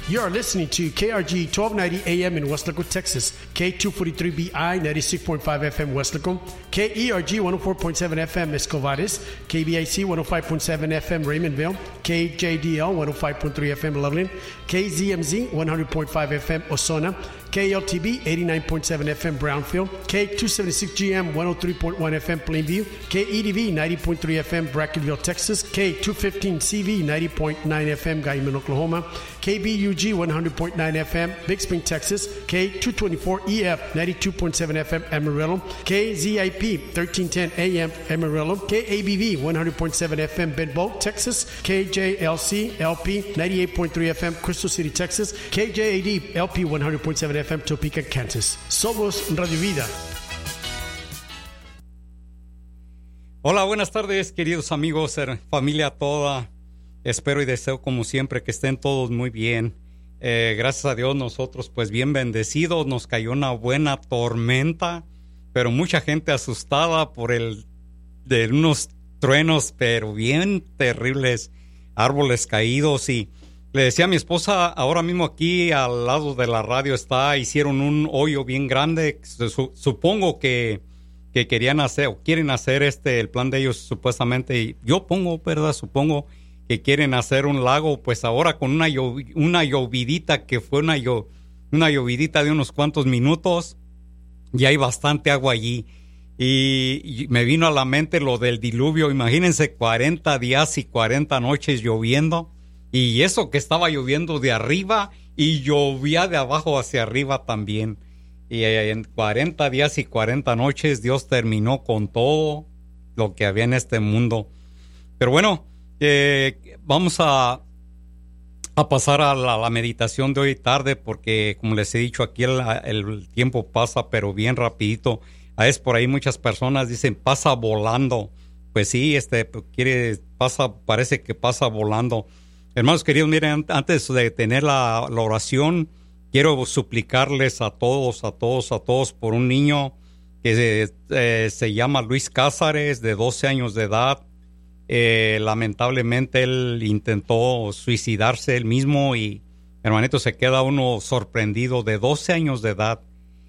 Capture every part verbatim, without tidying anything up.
You are listening to K R G twelve ninety A M in Weslaco, Texas, K two forty-three B I ninety-six point five F M Weslaco, K E R G one oh four point seven F M Escovares, K B I C one oh five point seven F M Raymondville, K J D L one oh five point three F M Loveland, K Z M Z one hundred point five F M Osona, K L T B eighty-nine point seven F M Brownfield, K two seventy-six G M one oh three point one F M Plainview, K E D V ninety point three F M Brackenville, Texas, K two fifteen C V ninety point nine F M Guyman, Oklahoma, K B U G one hundred point nine F M Big Spring, Texas, K two twenty-four E F ninety-two point seven F M Amarillo, K Z I P thirteen ten A M Amarillo, K A B V one hundred point seven F M Benbow, Texas, K J L C L P ninety-eight point three F M Crystal City, Texas, K J A D L P one hundred point seven F M Topeka, Kansas. Somos Radio Vida. Hola, buenas tardes, queridos amigos, familia toda. Espero y deseo como siempre que estén todos muy bien. Eh, gracias a Dios nosotros pues bien bendecidos. Nos cayó una buena tormenta, pero mucha gente asustada por el de unos truenos, pero bien terribles, árboles caídos. Y le decía a mi esposa, ahora mismo aquí al lado de la radio está, hicieron un hoyo bien grande. Su, supongo que, que querían hacer o quieren hacer este, el plan de ellos supuestamente. Y yo pongo, ¿verdad? Supongo que quieren hacer un lago, pues ahora con una, llov- una llovidita que fue una, llo- una llovidita de unos cuantos minutos, y hay bastante agua allí. Y, y me vino a la mente lo del diluvio. Imagínense cuarenta días y cuarenta noches lloviendo, y eso que estaba lloviendo de arriba y llovía de abajo hacia arriba también. Y en cuarenta días y cuarenta noches Dios terminó con todo lo que había en este mundo. Pero bueno, Eh, vamos a, a pasar a la, la meditación de hoy tarde, porque como les he dicho aquí el, el tiempo pasa pero bien rapidito. A veces por ahí muchas personas dicen pasa volando. Pues sí, este quiere pasa parece que pasa volando. Hermanos queridos, miren, antes de tener la, la oración, quiero suplicarles a todos, a todos, a todos por un niño que eh, se llama Luis Cázares, de doce años de edad. Eh, lamentablemente él intentó suicidarse él mismo, y hermanito, se queda uno sorprendido, de doce años de edad,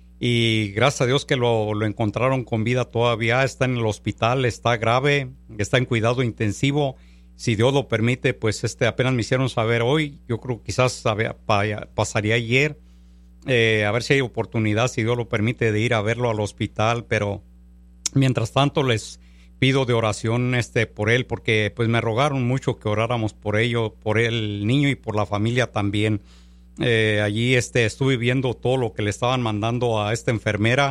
y gracias a Dios que lo, lo encontraron con vida todavía. Está en el hospital, está grave, está en cuidado intensivo. Si Dios lo permite, pues este apenas me hicieron saber hoy. Yo creo que quizás pasaría ayer, eh, a ver si hay oportunidad, si Dios lo permite, de ir a verlo al hospital. Pero mientras tanto les pido de oración este por él, porque pues me rogaron mucho que oráramos por ello, por el niño y por la familia también. Eh, allí este estuve viendo todo lo que le estaban mandando a esta enfermera,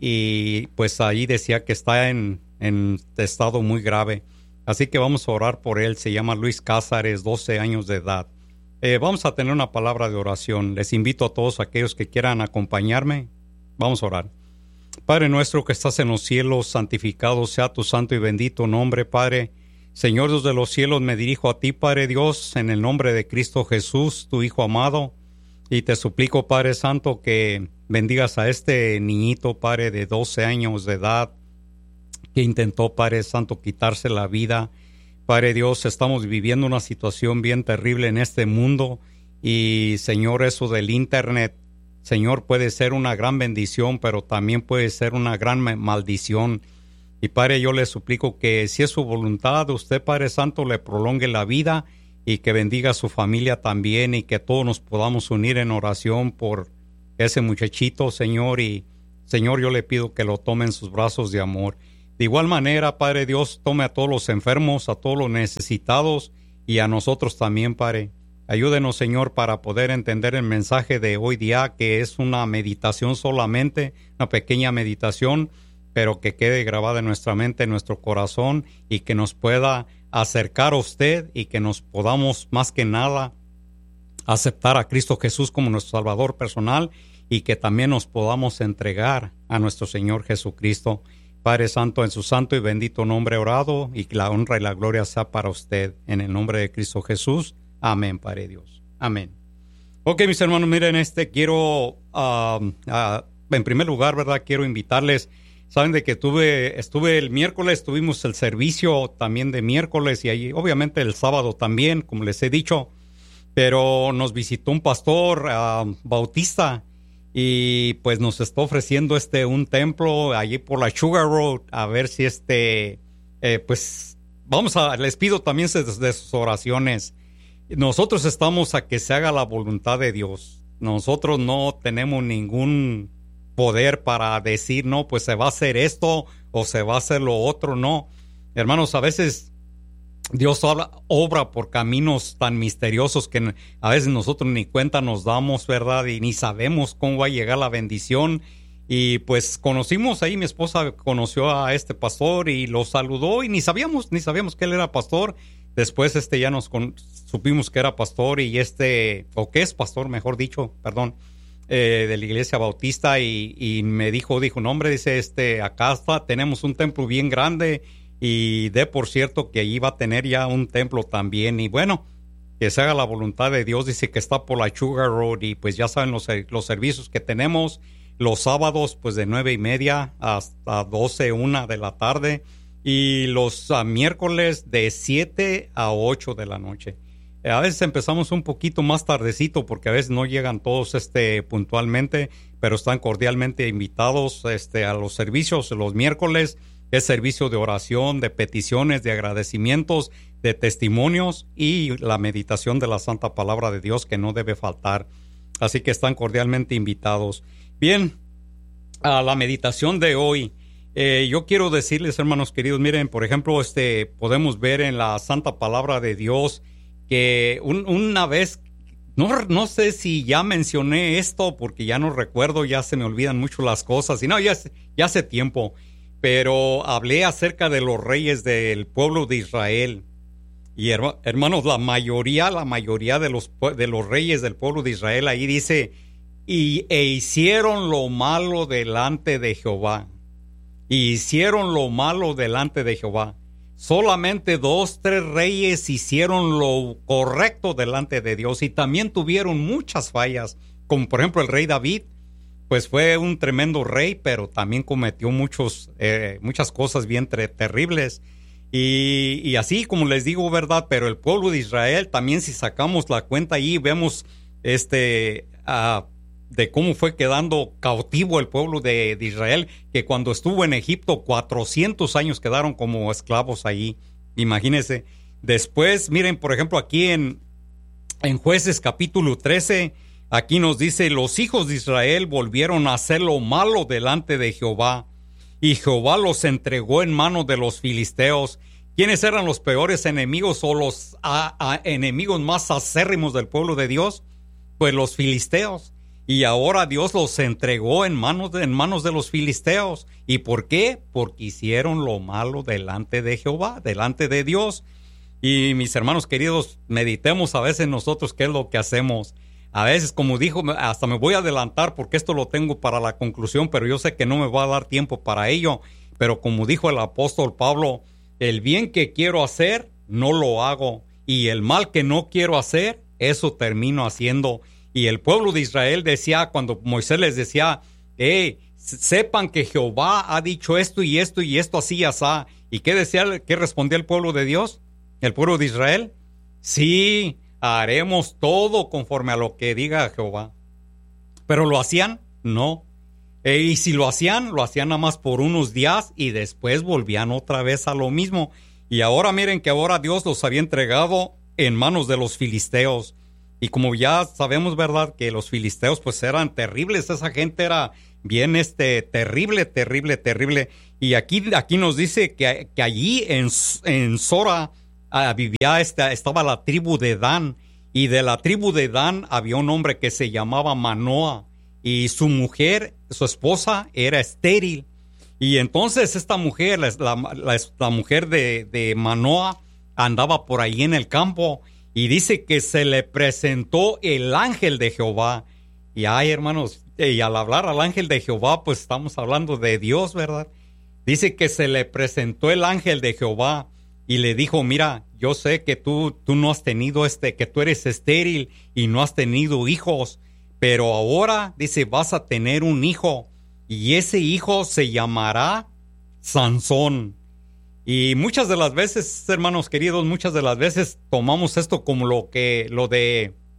y pues allí decía que está en, en estado muy grave. Así que vamos a orar por él. Se llama Luis Cázares, doce años de edad. Eh, vamos a tener una palabra de oración. Les invito a todos aquellos que quieran acompañarme. Vamos a orar. Padre nuestro que estás en los cielos, santificado sea tu santo y bendito nombre, Padre. Señor Dios de los cielos, me dirijo a ti, Padre Dios, en el nombre de Cristo Jesús, tu Hijo amado, y te suplico, Padre Santo, que bendigas a este niñito, Padre, de doce años de edad, que intentó, Padre Santo, quitarse la vida. Padre Dios, estamos viviendo una situación bien terrible en este mundo, y Señor, eso del internet, Señor, puede ser una gran bendición, pero también puede ser una gran maldición. Y Padre, yo le suplico que si es su voluntad, usted, Padre Santo, le prolongue la vida y que bendiga a su familia también, y que todos nos podamos unir en oración por ese muchachito, Señor. Y Señor, yo le pido que lo tome en sus brazos de amor. De igual manera, Padre Dios, tome a todos los enfermos, a todos los necesitados, y a nosotros también, Padre. Ayúdenos, Señor, para poder entender el mensaje de hoy día, que es una meditación solamente, una pequeña meditación, pero que quede grabada en nuestra mente, en nuestro corazón, y que nos pueda acercar a usted, y que nos podamos, más que nada, aceptar a Cristo Jesús como nuestro Salvador personal, y que también nos podamos entregar a nuestro Señor Jesucristo. Padre Santo, en su santo y bendito nombre orado, y que la honra y la gloria sea para usted, en el nombre de Cristo Jesús. Amén, Padre Dios. Amén. Ok, mis hermanos, miren, este, quiero, uh, uh, en primer lugar, ¿verdad? Quiero invitarles. Saben de que tuve, estuve el miércoles, tuvimos el servicio también de miércoles, y ahí, obviamente, el sábado también, como les he dicho. pero nos visitó un pastor uh, bautista y pues nos está ofreciendo este un templo allí por la Sugar Road, a ver si este, eh, pues vamos a, les pido también de, de sus oraciones. Nosotros estamos a que se haga la voluntad de Dios. Nosotros no tenemos ningún poder para decir, no, pues se va a hacer esto o se va a hacer lo otro, no. Hermanos, a veces Dios habla, obra por caminos tan misteriosos que a veces nosotros ni cuenta nos damos, ¿verdad? Y ni sabemos cómo va a llegar la bendición. Y pues conocimos ahí, mi esposa conoció a este pastor y lo saludó y ni sabíamos, ni sabíamos que él era pastor. Después este ya nos con, supimos que era pastor y este, o que es pastor, mejor dicho, perdón, eh, de la iglesia bautista y, y me dijo, dijo, no hombre, dice, este, acá está, tenemos un templo bien grande y de por cierto que allí va a tener ya un templo también y bueno, que se haga la voluntad de Dios, dice que está por la Sugar Road y pues ya saben los, los servicios que tenemos los sábados pues de nueve y media hasta doce, una de la tarde y los uh, miércoles de siete a ocho de la noche. Eh, a veces empezamos un poquito más tardecito porque a veces no llegan todos este puntualmente, pero están cordialmente invitados este a los servicios los miércoles. Es servicio de oración, de peticiones, de agradecimientos, de testimonios y la meditación de la Santa Palabra de Dios que no debe faltar. Así que están cordialmente invitados. Bien, a la meditación de hoy, eh, yo quiero decirles, hermanos queridos, miren, por ejemplo, este, podemos ver en la Santa Palabra de Dios que un, una vez, no, no sé si ya mencioné esto porque ya no recuerdo, ya se me olvidan mucho las cosas, y no, ya, ya hace tiempo. Pero hablé acerca de los reyes del pueblo de Israel. Y hermanos, la mayoría, la mayoría de los, de los reyes del pueblo de Israel ahí dice, y, e hicieron lo malo delante de Jehová. Y hicieron lo malo delante de Jehová. Solamente dos, tres reyes hicieron lo correcto delante de Dios. Y también tuvieron muchas fallas, como por ejemplo el rey David. Pues fue un tremendo rey, pero también cometió muchos, eh, muchas cosas bien ter- terribles. Y, y así como les digo, ¿verdad? Pero el pueblo de Israel, también si sacamos la cuenta ahí, vemos este, uh, de cómo fue quedando cautivo el pueblo de, de Israel, que cuando estuvo en Egipto, cuatrocientos años quedaron como esclavos allí. Imagínense. Después, miren, por ejemplo, aquí en, en Jueces capítulo trece, aquí nos dice, los hijos de Israel volvieron a hacer lo malo delante de Jehová, y Jehová los entregó en manos de los filisteos. ¿Quiénes eran los peores enemigos o los a, a, enemigos más acérrimos del pueblo de Dios? Pues los filisteos. Y ahora Dios los entregó en manos de, en manos de los filisteos. ¿Y por qué? Porque hicieron lo malo delante de Jehová, delante de Dios. Y mis hermanos queridos, meditemos a veces nosotros qué es lo que hacemos. A veces, como dijo, hasta me voy a adelantar porque esto lo tengo para la conclusión, pero yo sé que no me va a dar tiempo para ello. Pero como dijo el apóstol Pablo, el bien que quiero hacer, no lo hago. Y el mal que no quiero hacer, eso termino haciendo. Y el pueblo de Israel decía, cuando Moisés les decía, hey, sepan que Jehová ha dicho esto y esto y esto así y asá. ¿Y qué decía, qué respondía el pueblo de Dios? ¿El pueblo de Israel? Sí, haremos todo conforme a lo que diga Jehová. ¿Pero lo hacían? No. E, y si lo hacían, lo hacían nada más por unos días y después volvían otra vez a lo mismo. Y ahora miren que ahora Dios los había entregado en manos de los filisteos. Y como ya sabemos, ¿verdad? Que los filisteos pues eran terribles. Esa gente era bien este, terrible, terrible, terrible. Y aquí, aquí nos dice que, que allí en, en Sora Ah, vivía esta, estaba la tribu de Dan, y de la tribu de Dan había un hombre que se llamaba Manoa, y su mujer, su esposa, era estéril. Y entonces esta mujer, la, la, la mujer de, de Manoa, andaba por ahí en el campo, y dice que se le presentó el ángel de Jehová. Y ay, hermanos, y al hablar al ángel de Jehová, pues estamos hablando de Dios, ¿verdad? Dice que se le presentó el ángel de Jehová y le dijo, mira, yo sé que tú, tú no has tenido este, que tú eres estéril y no has tenido hijos, pero ahora, dice, vas a tener un hijo, y ese hijo se llamará Sansón. Y muchas de las veces, hermanos queridos, muchas de las veces tomamos esto como lo que, lo de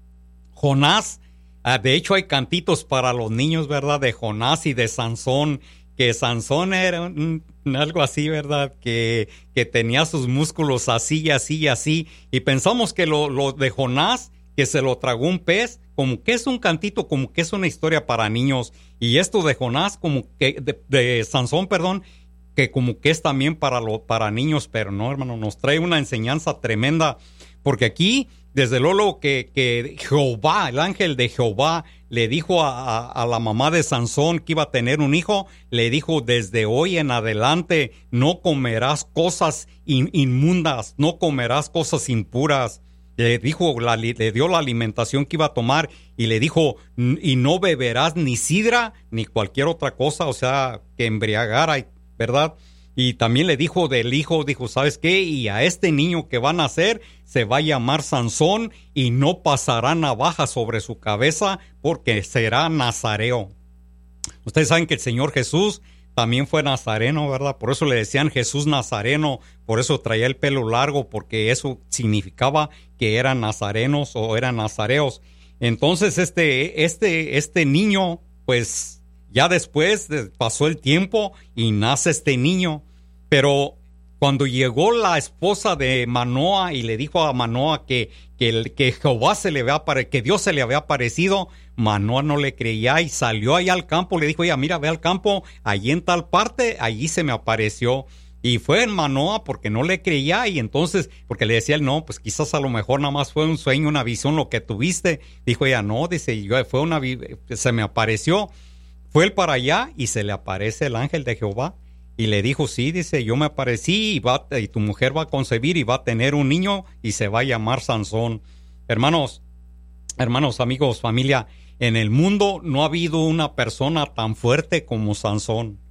Jonás, ah, de hecho hay cantitos para los niños, ¿verdad? De Jonás y de Sansón, que Sansón era un, algo así, ¿verdad? Que, que tenía sus músculos así y así y así. Y pensamos que lo, lo de Jonás, que se lo tragó un pez, como que es un cantito, como que es una historia para niños. Y esto de Jonás, como que, de, de Sansón, perdón, que como que es también para, lo, para niños, pero no, hermano, nos trae una enseñanza tremenda. Porque aquí, desde luego que, que Jehová, el ángel de Jehová, le dijo a, a, a la mamá de Sansón que iba a tener un hijo, le dijo, desde hoy en adelante no comerás cosas in, inmundas, no comerás cosas impuras. Le dijo, la, le dio la alimentación que iba a tomar y le dijo, y no beberás ni sidra ni cualquier otra cosa, o sea, que embriagara, ¿verdad? Y también le dijo del hijo, dijo, ¿sabes qué? Y a este niño que va a nacer se va a llamar Sansón y no pasará navaja sobre su cabeza porque será nazareo. Ustedes saben que el Señor Jesús también fue nazareno, ¿verdad? Por eso le decían Jesús Nazareno, por eso traía el pelo largo, porque eso significaba que eran nazarenos o eran nazareos. Entonces este, este, este niño, pues ya después pasó el tiempo y nace este niño. Pero cuando llegó la esposa de Manoa y le dijo a Manoa que, que, que Jehová se le había que Dios se le había aparecido, Manoa no le creía y salió allá al campo. Le dijo, oye, mira, ve al campo, allí en tal parte, allí se me apareció. Y fue en Manoa porque no le creía y entonces, porque le decía él, no, pues quizás a lo mejor nada más fue un sueño, una visión lo que tuviste. Dijo ella, no, dice, yo, fue una, se me apareció. Fue él para allá y se le aparece el ángel de Jehová. Y le dijo, sí, dice, yo me aparecí y, va, y tu mujer va a concebir y va a tener un niño y se va a llamar Sansón. Hermanos, hermanos, amigos, familia, en el mundo no ha habido una persona tan fuerte como Sansón.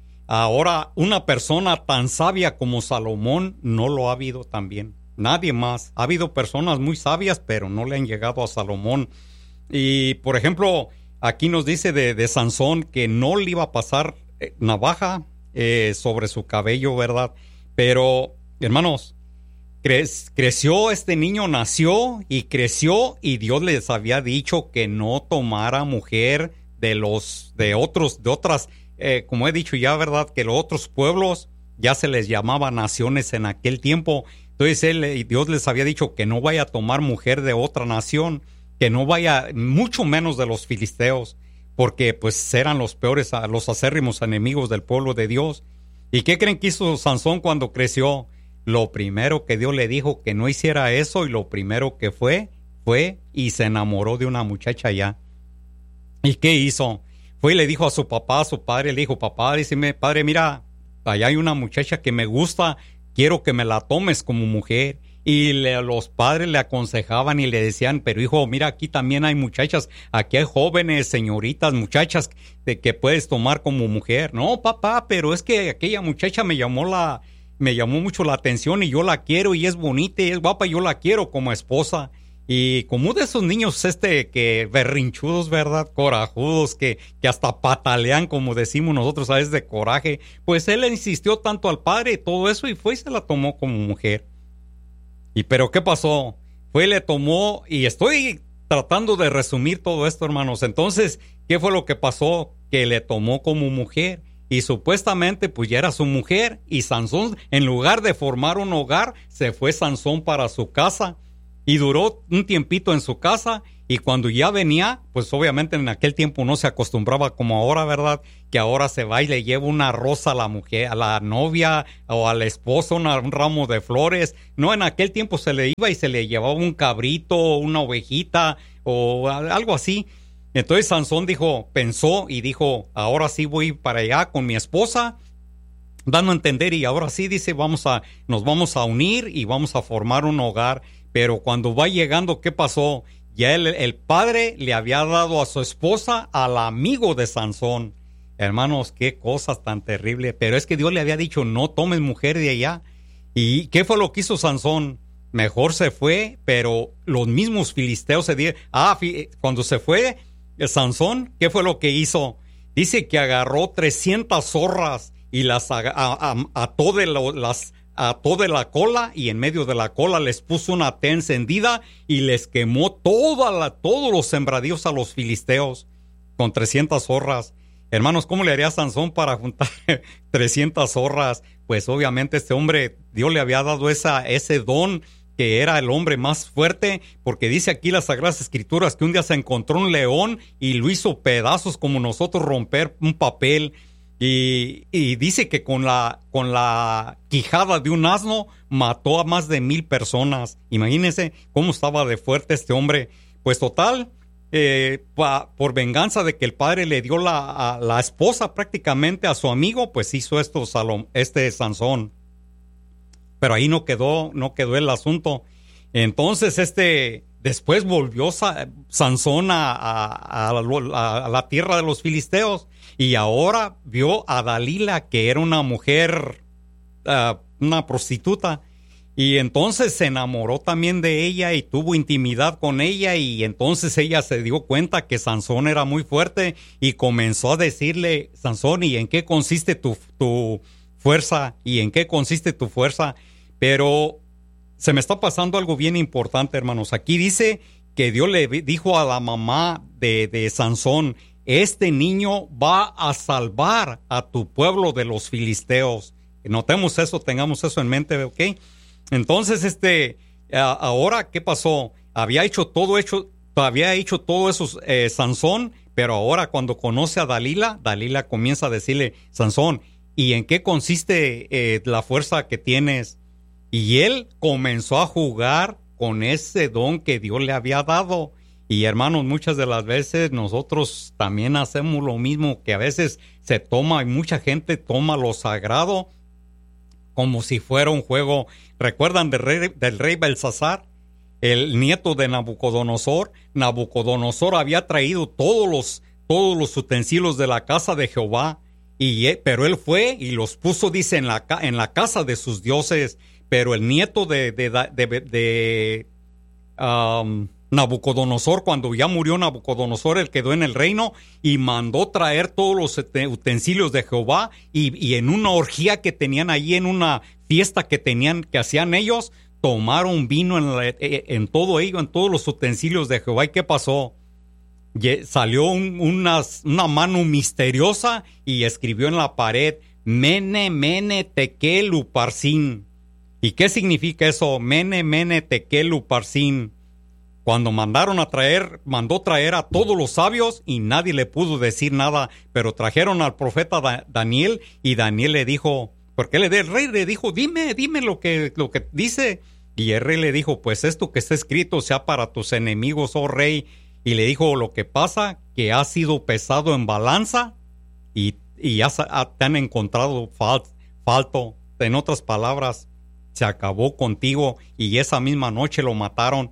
Ahora, una persona tan sabia como Salomón no lo ha habido también. Nadie más. Ha habido personas muy sabias, pero no le han llegado a Salomón. Y, por ejemplo, aquí nos dice de, de Sansón que no le iba a pasar eh, navaja Eh, sobre su cabello, ¿verdad? Pero, hermanos, cre- creció este niño, nació y creció y Dios les había dicho que no tomara mujer de los, de otros, de otras, eh, como he dicho ya, ¿verdad? Que los otros pueblos ya se les llamaba naciones en aquel tiempo. Entonces él, Dios les había dicho que no vaya a tomar mujer de otra nación, que no vaya, mucho menos de los filisteos, porque pues eran los peores, los acérrimos enemigos del pueblo de Dios. ¿Y qué creen que hizo Sansón cuando creció? Lo primero que Dios le dijo que no hiciera eso y lo primero que fue, fue y se enamoró de una muchacha allá. ¿Y qué hizo? Fue y le dijo a su papá, a su padre, le dijo, papá, díceme, padre, mira, allá hay una muchacha que me gusta, quiero que me la tomes como mujer. Y le, los padres le aconsejaban y le decían, pero hijo, mira, aquí también hay muchachas, aquí hay jóvenes, señoritas, muchachas de que puedes tomar como mujer. No, papá, pero es que aquella muchacha me llamó la, me llamó mucho la atención y yo la quiero y es bonita y es guapa y yo la quiero como esposa. Y como de esos niños este que berrinchudos, ¿verdad? Corajudos, que, que hasta patalean, como decimos nosotros, a veces de coraje. Pues él le insistió tanto al padre y todo eso y fue y se la tomó como mujer. ¿Y pero qué pasó? Fue, le tomó, y estoy tratando de resumir todo esto, hermanos. Entonces, ¿qué fue lo que pasó? Que le tomó como mujer, y supuestamente pues ya era su mujer, y Sansón, en lugar de formar un hogar, se fue Sansón para su casa, y duró un tiempito en su casa, y cuando ya venía, pues obviamente en aquel tiempo no se acostumbraba como ahora, ¿verdad? Que ahora se va y le lleva una rosa a la mujer, a la novia o al esposo, una, un ramo de flores. No, en aquel tiempo se le iba y se le llevaba un cabrito, una ovejita o algo así. Entonces Sansón dijo, pensó y dijo, ahora sí voy para allá con mi esposa, dando a entender, y ahora sí dice, vamos a, nos vamos a unir y vamos a formar un hogar. Pero cuando va llegando, ¿qué pasó? Ya el, el padre le había dado a su esposa al amigo de Sansón. Hermanos, qué cosas tan terribles. Pero es que Dios le había dicho, no tomes mujer de allá. ¿Y qué fue lo que hizo Sansón? Mejor se fue, pero los mismos filisteos se dieron. Ah, cuando se fue Sansón, ¿qué fue lo que hizo? Dice que agarró trescientas zorras y las ató de lo, las ató de la cola y en medio de la cola les puso una té encendida y les quemó toda la, todos los sembradíos a los filisteos con trescientas zorras. Hermanos, ¿cómo le haría Sansón para juntar trescientas zorras? Pues obviamente este hombre, Dios le había dado esa, ese don, que era el hombre más fuerte, porque dice aquí las Sagradas Escrituras que un día se encontró un león y lo hizo pedazos como nosotros romper un papel. Y, y dice que con la, con la quijada de un asno mató a más de mil personas. Imagínense cómo estaba de fuerte este hombre. Pues total, eh, pa, por venganza de que el padre le dio la, a, la esposa prácticamente a su amigo, pues hizo esto Salom, este Sansón. Pero ahí no quedó, no quedó el asunto. Entonces este, después volvió Sa, Sansón a, a, a, a, a la tierra de los filisteos. Y ahora vio a Dalila, que era una mujer, uh, una prostituta. Y entonces se enamoró también de ella y tuvo intimidad con ella. Y entonces ella se dio cuenta que Sansón era muy fuerte y comenzó a decirle: Sansón, ¿y en qué consiste tu, tu fuerza? ¿Y en qué consiste tu fuerza? Pero se me está pasando algo bien importante, hermanos. Aquí dice que Dios le dijo a la mamá de, de Sansón: este niño va a salvar a tu pueblo de los filisteos. Notemos eso, tengamos eso en mente, ¿ok? Entonces, este, ahora, ¿qué pasó? Había hecho todo, hecho, había hecho todo eso eh, Sansón, pero ahora cuando conoce a Dalila, Dalila comienza a decirle: Sansón, ¿y en qué consiste eh, la fuerza que tienes? Y él comenzó a jugar con ese don que Dios le había dado. Y hermanos, muchas de las veces nosotros también hacemos lo mismo, que a veces se toma, y mucha gente toma lo sagrado como si fuera un juego. ¿Recuerdan del rey, del rey Belsasar, el nieto de Nabucodonosor? Nabucodonosor había traído todos los, todos los utensilios de la casa de Jehová, y, pero él fue y los puso, dice, en la, en la casa de sus dioses. Pero el nieto de, de, de, de, de um, Nabucodonosor, cuando ya murió Nabucodonosor, él quedó en el reino y mandó traer todos los utensilios de Jehová, y, y en una orgía que tenían allí, en una fiesta que tenían, que hacían ellos, tomaron vino en, la, en todo ello, en todos los utensilios de Jehová. ¿Y qué pasó? Salió un, una, una mano misteriosa y escribió en la pared: Mene, Mene, Tekel, Uparsin. ¿Y qué significa eso? Mene, Mene, Tekel, Uparsin. Cuando mandaron a traer, mandó traer a todos los sabios y nadie le pudo decir nada, pero trajeron al profeta da, Daniel, y Daniel le dijo, porque el rey le dijo: dime, dime lo que, lo que dice. Y el rey le dijo: pues esto que está escrito sea para tus enemigos, oh rey. Y le dijo: lo que pasa, que has sido pesado en balanza y, y has, a, te han encontrado fal, falto. En otras palabras, se acabó contigo, y esa misma noche lo mataron.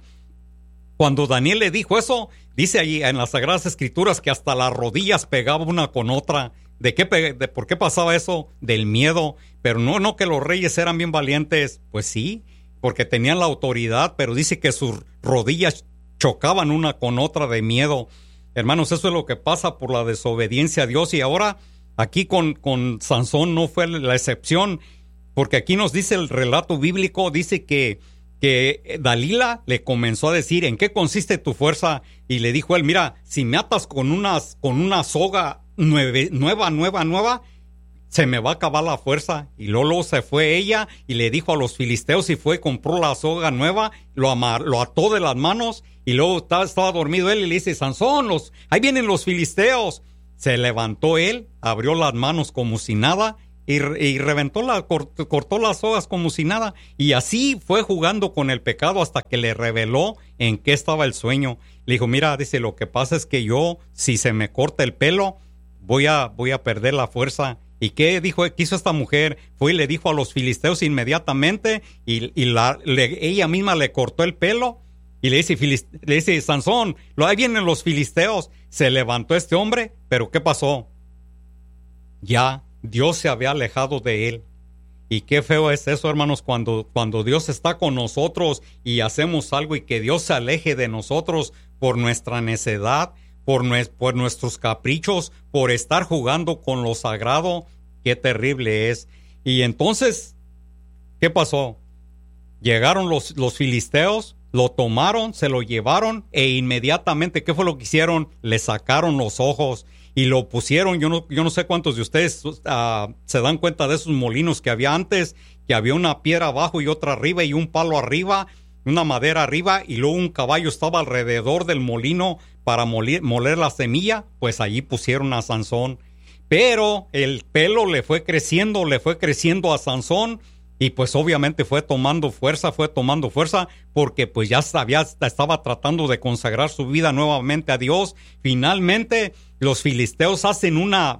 Cuando Daniel le dijo eso, dice allí en las Sagradas Escrituras que hasta las rodillas pegaba una con otra. ¿De qué, de por qué pasaba eso? Del miedo. Pero no, no que los reyes eran bien valientes. Pues sí, porque tenían la autoridad, pero dice que sus rodillas chocaban una con otra de miedo. Hermanos, eso es lo que pasa por la desobediencia a Dios. Y ahora, aquí con, con Sansón no fue la excepción, porque aquí nos dice el relato bíblico, dice que que Dalila le comenzó a decir: ¿en qué consiste tu fuerza? Y le dijo él: mira, si me atas con, unas, con una soga nueve, nueva, nueva, nueva, se me va a acabar la fuerza. Y luego se fue ella y le dijo a los filisteos, y fue, compró la soga nueva, lo, amar, lo ató de las manos, y luego estaba, estaba dormido él y le dice: Sansón, los, ahí vienen los filisteos. Se levantó él, abrió las manos como si nada, Y, y reventó la, cortó, cortó las sogas como si nada, y así fue jugando con el pecado hasta que le reveló en qué estaba el sueño. Le dijo: mira, dice, lo que pasa es que yo, si se me corta el pelo, voy a, voy a perder la fuerza. ¿Y qué dijo, qué hizo esta mujer? Fue y le dijo a los filisteos inmediatamente, y, y la, le, ella misma le cortó el pelo, y le dice, le dice: Sansón, ahí vienen los filisteos. Se levantó este hombre, pero ¿qué pasó? Ya Dios se había alejado de él. Y qué feo es eso, hermanos, cuando, cuando Dios está con nosotros y hacemos algo y que Dios se aleje de nosotros por nuestra necedad, por, nues, por nuestros caprichos, por estar jugando con lo sagrado. Qué terrible es. Y entonces, ¿qué pasó? Llegaron los, los filisteos, lo tomaron, se lo llevaron e inmediatamente, ¿qué fue lo que hicieron? Le sacaron los ojos y lo pusieron. Yo no, yo no sé cuántos de ustedes uh, se dan cuenta de esos molinos que había antes, que había una piedra abajo y otra arriba y un palo arriba, una madera arriba, y luego un caballo estaba alrededor del molino para moler, moler la semilla. Pues allí pusieron a Sansón. Pero el pelo le fue creciendo, le fue creciendo a Sansón, y pues obviamente fue tomando fuerza, fue tomando fuerza, porque pues ya sabía, estaba tratando de consagrar su vida nuevamente a Dios. Finalmente los filisteos hacen una,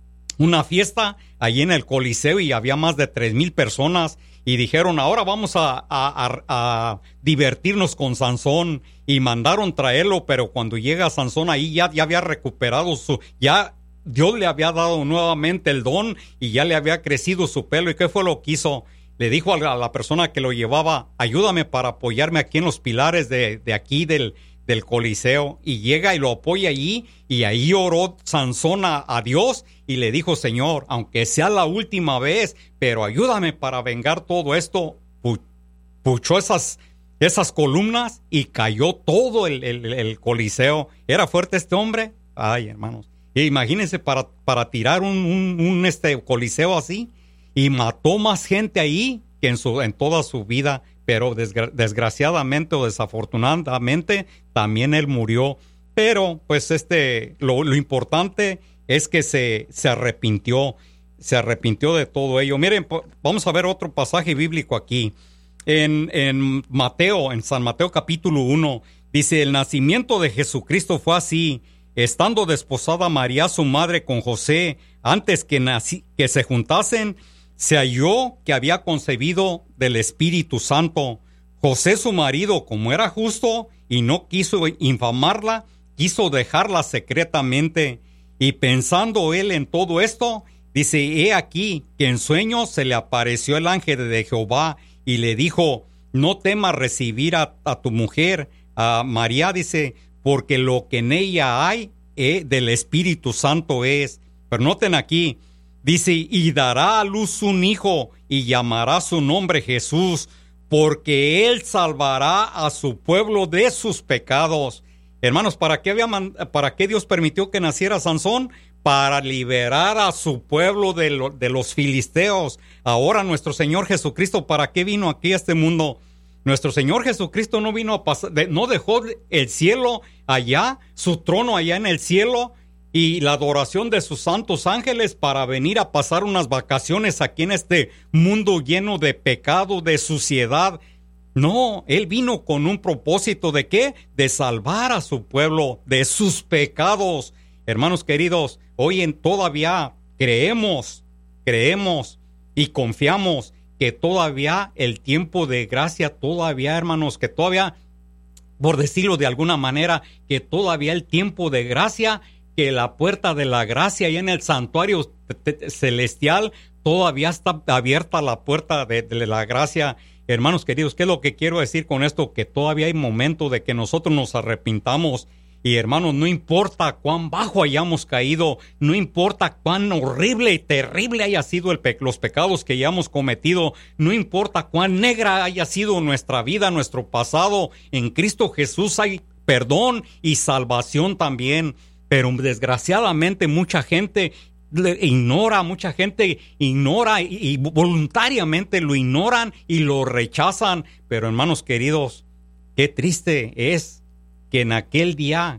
una fiesta allí en el Coliseo y había más de tres mil personas, y dijeron, ahora vamos a, a, a, a divertirnos con Sansón, y mandaron traerlo. Pero cuando llega Sansón ahí ya, ya había recuperado su... ya Dios le había dado nuevamente el don y ya le había crecido su pelo. ¿Y qué fue lo que hizo? Le dijo a la, a la persona que lo llevaba, ayúdame para apoyarme aquí en los pilares de, de aquí del, del Coliseo. Y llega y lo apoya allí, y ahí oró Sansón a, a Dios y le dijo, Señor, aunque sea la última vez, pero ayúdame para vengar todo esto. Pu- puchó esas, esas columnas y cayó todo el, el, el Coliseo. ¿Era fuerte este hombre? Ay, hermanos. Imagínense para, para tirar un, un, un este Coliseo así, y mató más gente ahí que en, su, en toda su vida, pero desgra- desgraciadamente o desafortunadamente también él murió. Pero pues este lo, lo importante es que se, se arrepintió, se arrepintió de todo ello. Miren, vamos a ver otro pasaje bíblico aquí. En, en Mateo, en San Mateo capítulo uno, dice, el nacimiento de Jesucristo fue así. Estando desposada María, su madre, con José, antes que, nací, que se juntasen, se halló que había concebido del Espíritu Santo. José, su marido, como era justo y no quiso infamarla, quiso dejarla secretamente. Y pensando él en todo esto, dice, he aquí que en sueños se le apareció el ángel de Jehová y le dijo, no temas recibir a, a tu mujer, a María, dice, porque lo que en ella hay eh, del Espíritu Santo es. Pero noten aquí, dice, y dará a luz un hijo y llamará su nombre Jesús, porque él salvará a su pueblo de sus pecados. Hermanos, ¿para qué, había man- ¿para qué Dios permitió que naciera Sansón? Para liberar a su pueblo de, lo- de los filisteos. Ahora nuestro Señor Jesucristo, ¿para qué vino aquí a este mundo? Nuestro Señor Jesucristo no vino a pasar, no dejó el cielo allá, su trono allá en el cielo y la adoración de sus santos ángeles para venir a pasar unas vacaciones aquí en este mundo lleno de pecado, de suciedad. No, Él vino con un propósito ¿de qué? De salvar a su pueblo de sus pecados. Hermanos queridos, hoy en todavía creemos, creemos y confiamos que todavía el tiempo de gracia, todavía, hermanos, que todavía, por decirlo de alguna manera, que todavía el tiempo de gracia, que la puerta de la gracia allá en el santuario celestial, todavía está abierta la puerta de, de la gracia. Hermanos queridos, ¿qué es lo que quiero decir con esto? Que todavía hay momento de que nosotros nos arrepintamos. Y hermanos, no importa cuán bajo hayamos caído, no importa cuán horrible y terrible haya sido el pe- los pecados que hayamos cometido, no importa cuán negra haya sido nuestra vida, nuestro pasado, en Cristo Jesús hay perdón y salvación también. Pero desgraciadamente mucha gente ignora, mucha gente ignora y, y voluntariamente lo ignoran y lo rechazan. Pero hermanos queridos, qué triste es que en aquel día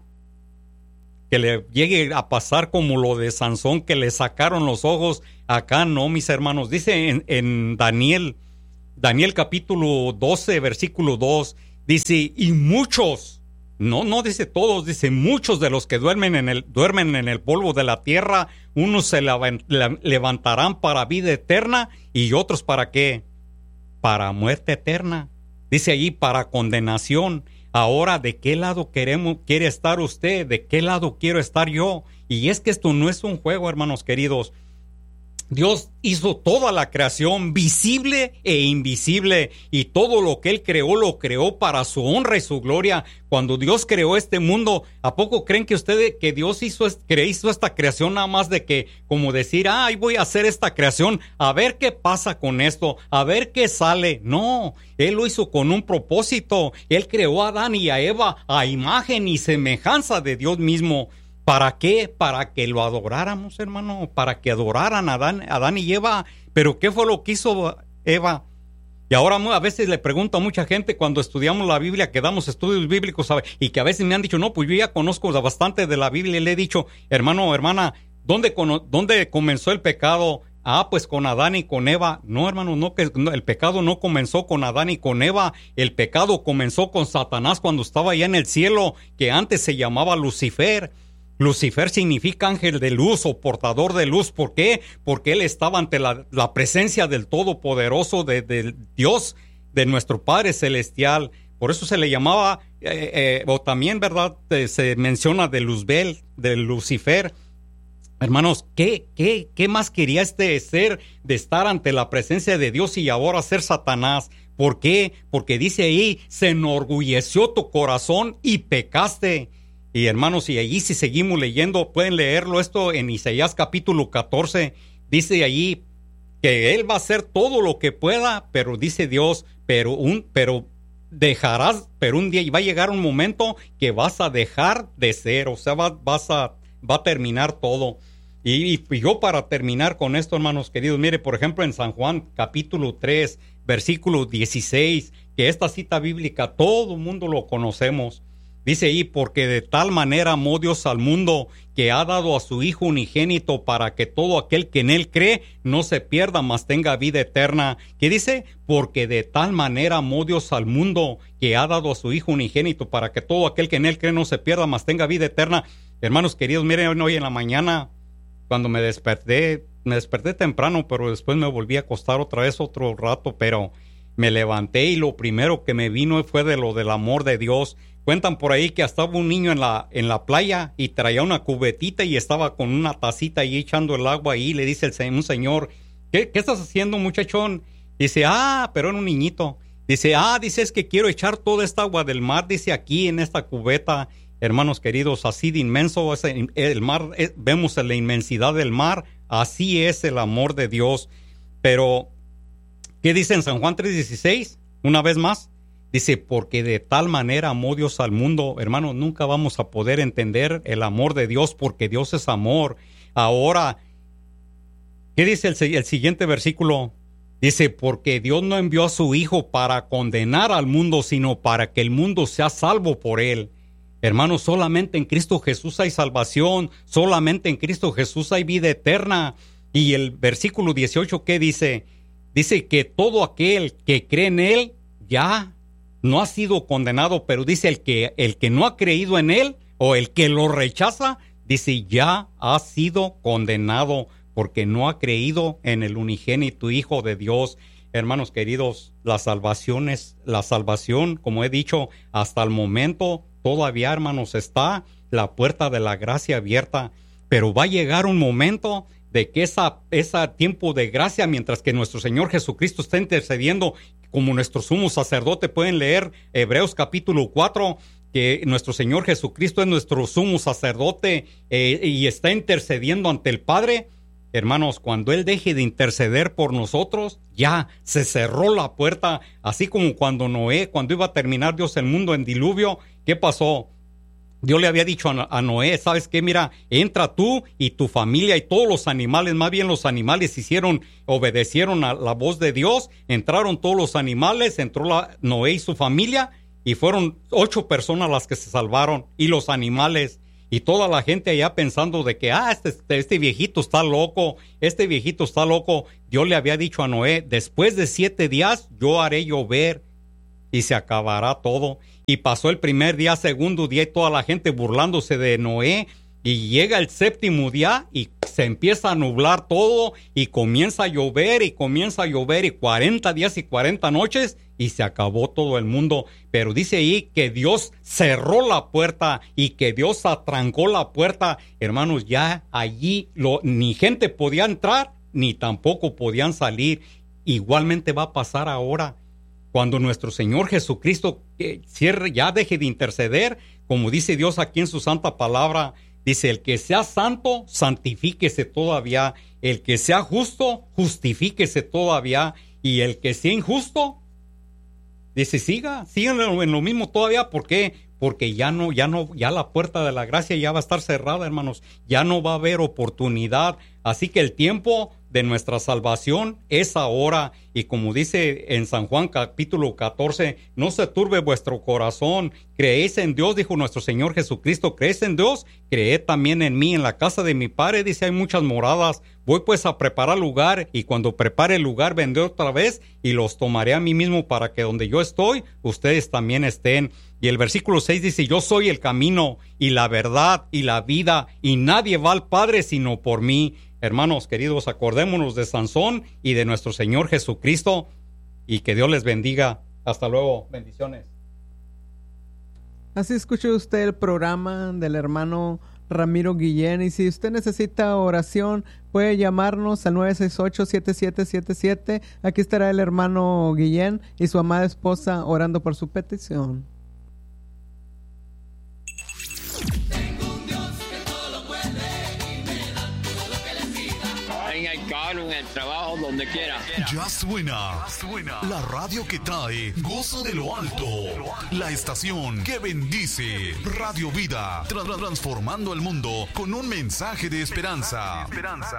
que le llegue a pasar como lo de Sansón, que le sacaron los ojos. Acá no, mis hermanos. Dice en, en Daniel, Daniel capítulo doce, versículo dos, dice, y muchos, no, no dice todos, dice muchos de los que duermen en el, duermen en el polvo de la tierra, unos se levantarán para vida eterna y otros para qué, para muerte eterna. Dice allí, para condenación. Ahora, ¿de qué lado queremos, quiere estar usted? ¿De qué lado quiero estar yo? Y es que esto no es un juego, hermanos queridos. Dios hizo toda la creación visible e invisible, y todo lo que Él creó, lo creó para su honra y su gloria. Cuando Dios creó este mundo, ¿a poco creen que ustedes, que Dios hizo, hizo esta creación nada más de que, como decir, ay, voy a hacer esta creación, a ver qué pasa con esto, a ver qué sale? No, Él lo hizo con un propósito. Él creó a Adán y a Eva a imagen y semejanza de Dios mismo. ¿Para qué? Para que lo adoráramos, hermano, para que adoraran a Adán, Adán y Eva. Pero ¿qué fue lo que hizo Eva? Y ahora a veces le pregunto a mucha gente cuando estudiamos la Biblia, que damos estudios bíblicos, ¿sabe? Y que a veces me han dicho, no, pues yo ya conozco bastante de la Biblia, y le he dicho, hermano, hermana, ¿dónde, ¿dónde comenzó el pecado? Ah, pues con Adán y con Eva. No, hermano, no, que no, el pecado no comenzó con Adán y con Eva. El pecado comenzó con Satanás cuando estaba allá en el cielo, que antes se llamaba Lucifer. Lucifer significa ángel de luz o portador de luz. ¿Por qué? Porque él estaba ante la, la presencia del Todopoderoso, de, de Dios, de nuestro Padre Celestial. Por eso se le llamaba, eh, eh, o también, ¿verdad? Eh, se menciona de Luzbel, de Lucifer. Hermanos, ¿qué, qué, ¿qué más quería este ser de estar ante la presencia de Dios y ahora ser Satanás? ¿Por qué? Porque dice ahí, se enorgulleció tu corazón y pecaste. Y hermanos, y allí si seguimos leyendo, pueden leerlo esto en Isaías capítulo catorce, dice allí que Él va a hacer todo lo que pueda, pero dice Dios, pero un, pero dejarás, pero un día va a llegar un momento que vas a dejar de ser, o sea, va, vas a, va a terminar todo. Y, y yo para terminar con esto, hermanos queridos, mire, por ejemplo, en San Juan capítulo tres, versículo dieciséis, que esta cita bíblica todo el mundo lo conocemos. Dice ahí, porque de tal manera amó Dios al mundo que ha dado a su Hijo unigénito para que todo aquel que en Él cree no se pierda, mas tenga vida eterna. ¿Qué dice? Porque de tal manera amó Dios al mundo que ha dado a su Hijo unigénito para que todo aquel que en Él cree no se pierda, mas tenga vida eterna. Hermanos queridos, miren, hoy en la mañana, cuando me desperté, me desperté temprano, pero después me volví a acostar otra vez otro rato, pero me levanté y lo primero que me vino fue de lo del amor de Dios. Cuentan por ahí que estaba un niño en la, en la playa y traía una cubetita y estaba con una tacita ahí echando el agua ahí. Le dice el, un señor, ¿qué, ¿qué estás haciendo, muchachón? Dice, ah, pero era un niñito. Dice, ah, dice, es que quiero echar toda esta agua del mar, dice, aquí en esta cubeta. Hermanos queridos, así de inmenso es el mar, es, vemos la inmensidad del mar, así es el amor de Dios. Pero, ¿qué dice en San Juan tres dieciséis? Una vez más. Dice, porque de tal manera amó Dios al mundo. Hermano, nunca vamos a poder entender el amor de Dios porque Dios es amor. Ahora, ¿qué dice el, el siguiente versículo? Dice, porque Dios no envió a su Hijo para condenar al mundo, sino para que el mundo sea salvo por Él. Hermano, solamente en Cristo Jesús hay salvación, solamente en Cristo Jesús hay vida eterna. Y el versículo dieciocho, ¿qué dice? Dice que todo aquel que cree en Él ya no ha sido condenado, pero dice el que, el que no ha creído en Él o el que lo rechaza, dice ya ha sido condenado porque no ha creído en el unigénito Hijo de Dios. Hermanos queridos, la salvación es la salvación, como he dicho, hasta el momento todavía, hermanos, está la puerta de la gracia abierta, pero va a llegar un momento de que esa, ese tiempo de gracia, mientras que nuestro Señor Jesucristo está intercediendo como nuestro sumo sacerdote, pueden leer Hebreos capítulo cuatro, que nuestro Señor Jesucristo es nuestro sumo sacerdote eh, y está intercediendo ante el Padre. Hermanos, cuando Él deje de interceder por nosotros, ya se cerró la puerta, así como cuando Noé, cuando iba a terminar Dios el mundo en diluvio, ¿qué pasó? Dios le había dicho a Noé, ¿sabes qué? Mira, entra tú y tu familia y todos los animales, más bien los animales hicieron, obedecieron a la voz de Dios, entraron todos los animales, entró la, Noé y su familia, y fueron ocho personas las que se salvaron, y los animales, y toda la gente allá pensando de que, ah, este, este viejito está loco, este viejito está loco. Dios le había dicho a Noé, después de siete días yo haré llover, y se acabará todo. Y pasó el primer día, segundo día, y toda la gente burlándose de Noé. Y llega el séptimo día y se empieza a nublar todo y comienza a llover y comienza a llover y cuarenta días y cuarenta noches y se acabó todo el mundo. Pero dice ahí que Dios cerró la puerta y que Dios atrancó la puerta. Hermanos, ya allí lo, ni gente podía entrar ni tampoco podían salir. Igualmente va a pasar ahora. Cuando nuestro Señor Jesucristo eh, cierre, ya deje de interceder, como dice Dios aquí en su santa palabra, dice, el que sea santo, santifíquese todavía. El que sea justo, justifíquese todavía. Y el que sea injusto, dice, siga, sigan en lo mismo todavía. ¿Por qué? Porque ya no, ya no, ya la puerta de la gracia ya va a estar cerrada, hermanos. Ya no va a haber oportunidad. Así que el tiempo de nuestra salvación es ahora. Y como dice en San Juan capítulo catorce, no se turbe vuestro corazón. Creéis en Dios, dijo nuestro Señor Jesucristo. ¿Creéis en Dios? Creed también en mí. En la casa de mi Padre, dice, hay muchas moradas. Voy pues a preparar lugar, y cuando prepare el lugar vendré otra vez y los tomaré a mí mismo, para que donde yo estoy, ustedes también estén. Y el versículo seis dice, yo soy el camino y la verdad y la vida, y nadie va al Padre sino por mí. Hermanos queridos, acordémonos de Sansón y de nuestro Señor Jesucristo, y que Dios les bendiga. Hasta luego. Bendiciones. Así escuchó usted el programa del hermano Ramiro Guillén, y si usted necesita oración, puede llamarnos al nueve seis ocho, siete siete siete siete. Aquí estará el hermano Guillén y su amada esposa orando por su petición. En el carro, en el trabajo, donde quiera. Ya suena, la radio que trae gozo de lo alto, la estación que bendice, Radio Vida, tra- transformando el mundo con un mensaje de esperanza.